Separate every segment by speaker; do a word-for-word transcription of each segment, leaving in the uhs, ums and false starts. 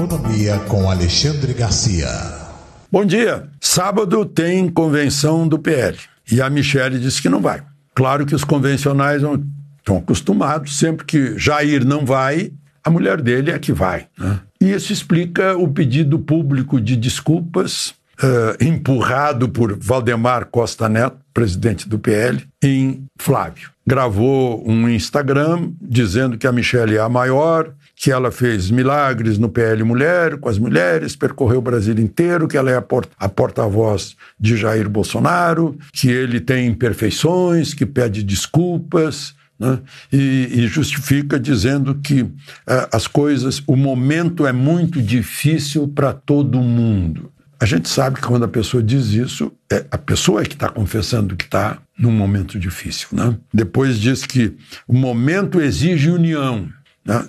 Speaker 1: Economia com Alexandre Garcia.
Speaker 2: Bom dia. Sábado tem convenção do P L e a Michele disse que não vai. Claro que os convencionais estão acostumados, sempre que Jair não vai, a mulher dele é que vai, né? E isso explica o pedido público de desculpas uh, empurrado por Valdemar Costa Neto, presidente do P L, em Flávio. Gravou um Instagram dizendo que a Michele é a maior, que ela fez milagres no P L Mulher, com as mulheres, percorreu o Brasil inteiro, que ela é a, port- a porta-voz de Jair Bolsonaro, que ele tem imperfeições, que pede desculpas, né? e, e justifica dizendo que uh, as coisas, o momento é muito difícil para todo mundo. A gente sabe que quando a pessoa diz isso, é a pessoa é que está confessando que está num momento difícil, né? Depois diz que o momento exige união, né?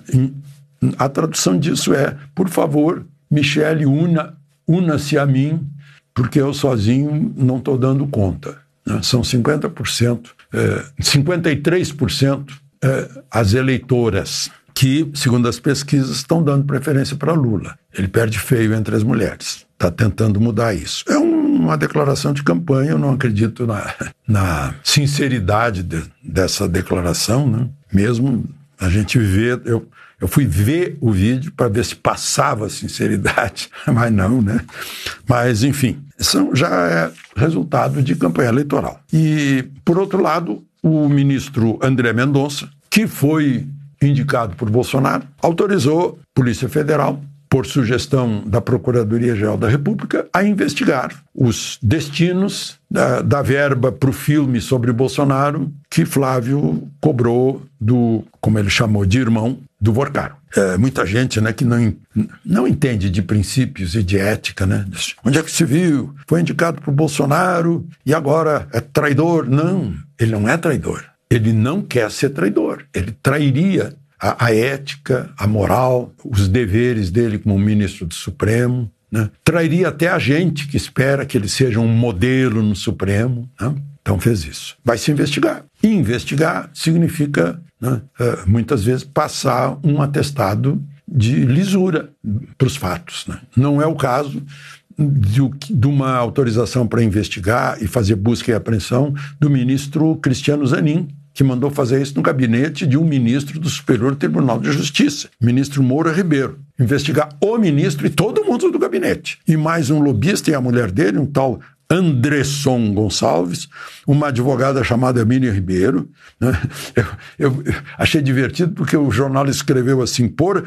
Speaker 2: A tradução disso é, por favor, Michele, una, una-se a mim, porque eu sozinho não estou dando conta, né? São cinquenta por cento, é, cinquenta e três por cento é, as eleitoras que, segundo as pesquisas, estão dando preferência para Lula. Ele perde feio entre as mulheres. Está tentando mudar isso. É um, uma declaração de campanha, eu não acredito na, na sinceridade de, dessa declaração, né? Mesmo a gente vê... Eu, eu fui ver o vídeo para ver se passava sinceridade, mas não, né? Mas, enfim, isso já é resultado de campanha eleitoral. E, por outro lado, o ministro André Mendonça, que foi indicado por Bolsonaro, autorizou a Polícia Federal, por sugestão da Procuradoria-Geral da República, a investigar os destinos da, da verba para o filme sobre Bolsonaro que Flávio cobrou do, como ele chamou de irmão, do Vorcaro. É, muita gente, né, que não, não entende de princípios e de ética, né? Diz, onde é que se viu? Foi indicado por Bolsonaro e agora é traidor? Não, ele não é traidor. Ele não quer ser traidor. Ele trairia a, a ética, a moral, os deveres dele como ministro do Supremo, né? Trairia até a gente que espera que ele seja um modelo no Supremo, né? Então fez isso. Vai se investigar. E investigar significa, né, uh, muitas vezes, passar um atestado de lisura para os fatos, né? Não é o caso de, de uma autorização para investigar e fazer busca e apreensão do ministro Cristiano Zanin, que mandou fazer isso no gabinete de um ministro do Superior Tribunal de Justiça, ministro Moura Ribeiro. Investigar o ministro e todo mundo do gabinete. E mais um lobista e a mulher dele, um tal Andresson Gonçalves, uma advogada chamada Miriam Ribeiro, né? eu, eu, eu achei divertido porque o jornal escreveu assim, por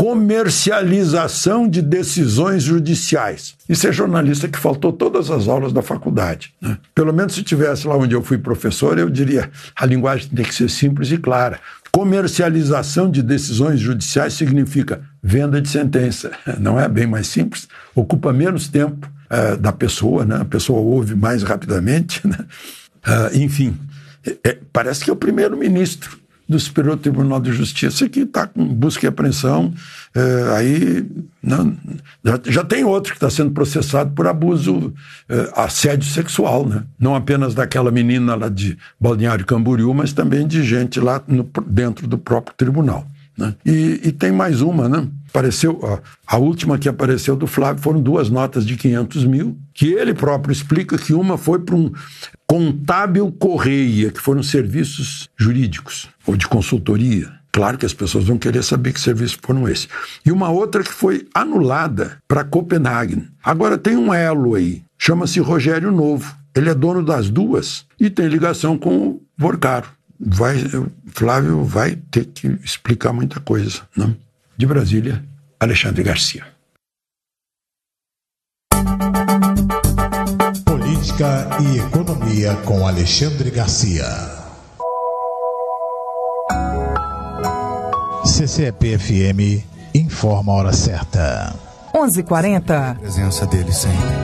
Speaker 2: comercialização de decisões judiciais. Isso é jornalista que faltou todas as aulas da faculdade, né? Pelo menos se tivesse lá onde eu fui professor, eu diria, a linguagem tem que ser simples e clara. Comercialização de decisões judiciais significa venda de sentença. Não é bem mais simples? Ocupa menos tempo uh, da pessoa, né? A pessoa ouve mais rapidamente, né? Uh, enfim, é, parece que é o primeiro-ministro do Superior Tribunal de Justiça que está com busca e apreensão. É, aí não, já, já tem outro que está sendo processado por abuso, é, assédio sexual, né? Não apenas daquela menina lá de Balneário Camboriú, mas também de gente lá no, dentro do próprio tribunal, né? E, e tem mais uma, né? Apareceu, ó, a última que apareceu do Flávio foram duas notas de quinhentos mil, que ele próprio explica que uma foi para um contábil Correia, que foram serviços jurídicos ou de consultoria. Claro que as pessoas vão querer saber que serviços foram esses. E uma outra que foi anulada para Copenhague. Agora tem um elo aí, chama-se Rogério Novo. Ele é dono das duas e tem ligação com o Vorcaro. Vai, Flávio vai ter que explicar muita coisa, né? De Brasília, Alexandre Garcia.
Speaker 1: Política e Economia com Alexandre Garcia. C C E P F M informa a hora certa.
Speaker 3: onze e quarenta.
Speaker 4: Presença dele sempre.